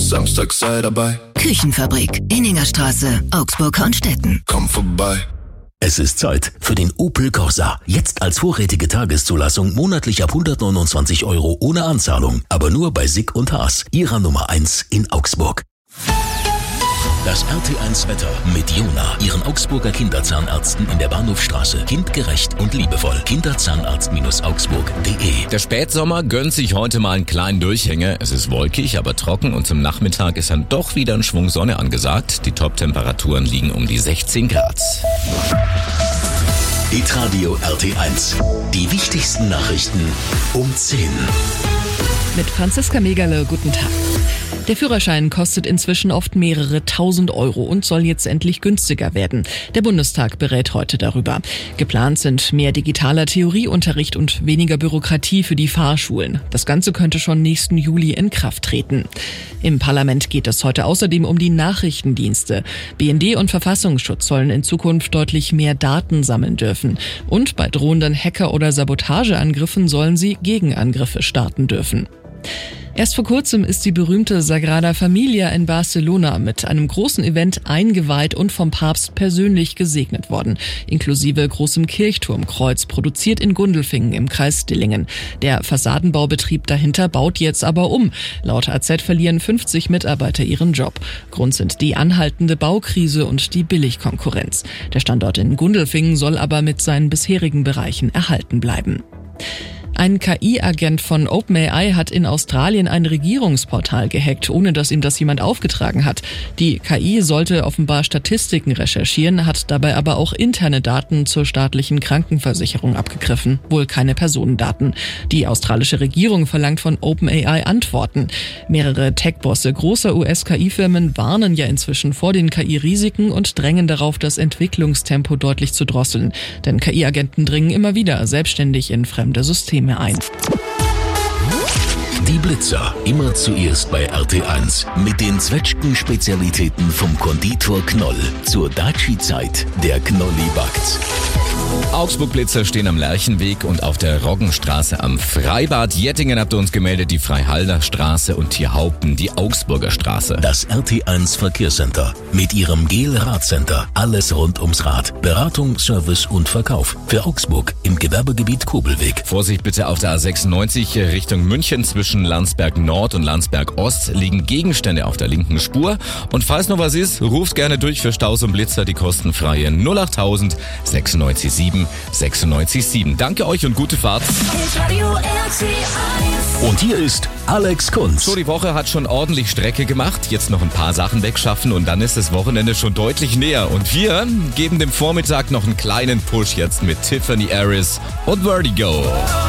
Samstag sei dabei. Küchenfabrik, Inningerstraße, Augsburg-Hornstetten. Komm vorbei. Es ist Zeit für den Opel Corsa. Jetzt als vorrätige Tageszulassung monatlich ab 129 € ohne Anzahlung. Aber nur bei Sick und Haas, ihrer Nummer 1 in Augsburg. Das RT1 Wetter mit Jona, ihren Augsburger Kinderzahnärzten in der Bahnhofstraße. Kindgerecht und liebevoll. Kinderzahnarzt-augsburg.de. Der Spätsommer gönnt sich heute mal einen kleinen Durchhänger. Es ist wolkig, aber trocken und zum Nachmittag ist dann doch wieder ein Schwung Sonne angesagt. Die Top-Temperaturen liegen um die 16 Grad. Hitradio RT1. Die wichtigsten Nachrichten um 10. Mit Franziska Megerle, guten Tag. Der Führerschein kostet inzwischen oft mehrere tausend € und soll jetzt endlich günstiger werden. Der Bundestag berät heute darüber. Geplant sind mehr digitaler Theorieunterricht und weniger Bürokratie für die Fahrschulen. Das Ganze könnte schon nächsten Juli in Kraft treten. Im Parlament geht es heute außerdem um die Nachrichtendienste. BND und Verfassungsschutz sollen in Zukunft deutlich mehr Daten sammeln dürfen. Und bei drohenden Hacker- oder Sabotageangriffen sollen sie Gegenangriffe starten dürfen. Erst vor kurzem ist die berühmte Sagrada Familia in Barcelona mit einem großen Event eingeweiht und vom Papst persönlich gesegnet worden, inklusive großem Kirchturmkreuz, produziert in Gundelfingen im Kreis Dillingen. Der Fassadenbaubetrieb dahinter baut jetzt aber um. Laut AZ verlieren 50 Mitarbeiter ihren Job. Grund sind die anhaltende Baukrise und die Billigkonkurrenz. Der Standort in Gundelfingen soll aber mit seinen bisherigen Bereichen erhalten bleiben. Ein KI-Agent von OpenAI hat in Australien ein Regierungsportal gehackt, ohne dass ihm das jemand aufgetragen hat. Die KI sollte offenbar Statistiken recherchieren, hat dabei aber auch interne Daten zur staatlichen Krankenversicherung abgegriffen, wohl keine Personendaten. Die australische Regierung verlangt von OpenAI Antworten. Mehrere Tech-Bosse großer US-KI-Firmen warnen ja inzwischen vor den KI-Risiken und drängen darauf, das Entwicklungstempo deutlich zu drosseln. Denn KI-Agenten dringen immer wieder selbstständig in fremde Systeme ein. Die Blitzer, immer zuerst bei RT1. Mit den Zwetschgen-Spezialitäten vom Konditor Knoll. Zur Daci-Zeit, der Knolli backt. Augsburg-Blitzer stehen am Lerchenweg und auf der Roggenstraße am Freibad. Jettingen habt ihr uns gemeldet, die Freihalder Straße und Tierhaupten die Augsburger Straße. Das RT1 Verkehrscenter mit ihrem GEL-Radcenter. Alles rund ums Rad. Beratung, Service und Verkauf. Für Augsburg im Gewerbegebiet Kobelweg. Vorsicht bitte auf der A96 Richtung München. Zwischen Landsberg Nord und Landsberg Ost liegen Gegenstände auf der linken Spur. Und falls noch was ist, ruft gerne durch für Staus und Blitzer die kostenfreie 08000 96 7 96 7. Danke euch und gute Fahrt. Und hier ist Alex Kunz. So, die Woche hat schon ordentlich Strecke gemacht. Jetzt noch ein paar Sachen wegschaffen und dann ist das Wochenende schon deutlich näher. Und wir geben dem Vormittag noch einen kleinen Push jetzt mit Tiffany Harris und Vertigo.